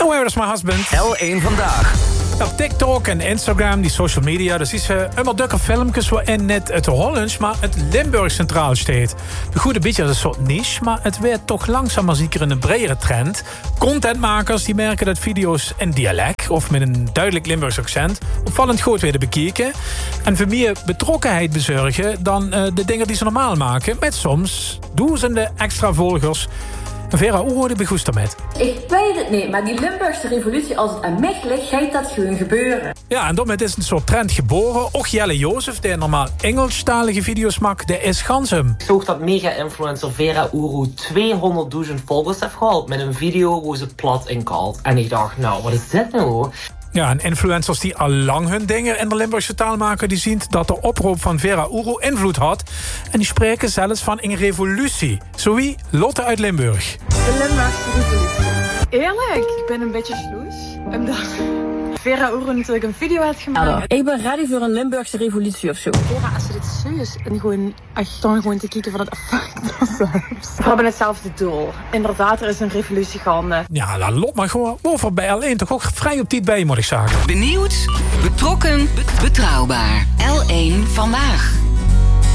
No Where Is My Husband. L1 Vandaag. Op TikTok en Instagram, die social media, daar zie je allemaal dukke filmpjes waarin net het Hollands, maar het Limburg centraal staat. De goede beetje is een soort niche, maar het werd toch langzaam maar zeker een bredere trend. Contentmakers die merken dat video's in dialect of met een duidelijk Limburgs accent opvallend goed werden bekeken. En voor meer betrokkenheid bezorgen dan de dingen die ze normaal maken, met soms duizenden extra volgers. En Vera, hoe hoorde je goed daarmee? Ik weet het niet, maar die Limburgse revolutie, als het aan mij ligt, gaat dat gewoon gebeuren. Ja, en daarmee is een soort trend geboren. Ook Jelle Jozef, die normaal Engelstalige video's maakt, de is gansem. Ik zag dat mega-influencer Vera Uru 200.000 volgers heeft gehaald met een video waar ze plat in kalt. En ik dacht, nou, wat is dit nou? Ja, en influencers die al lang hun dingen in de Limburgse taal maken, die zien dat de oproep van Vera Uru invloed had. En die spreken zelfs van een revolutie. Zo wie Lotte uit Limburg. De Limburgse revolutie. Eerlijk, ik ben een beetje sloes. Omdat Vera Uru natuurlijk een video heeft gemaakt. Ik ben ready voor een Limburgse revolutie of zo. Vera, als ze dit serieus en gewoon echt dan gewoon te kijken van het effect was. We hebben hetzelfde doel. Inderdaad, er is een revolutie gaande. Ja, laat Lot maar gewoon over bij L1 toch ook vrij op dit bij, moet ik zeggen. Benieuwd, betrokken, betrouwbaar. L1 Vandaag.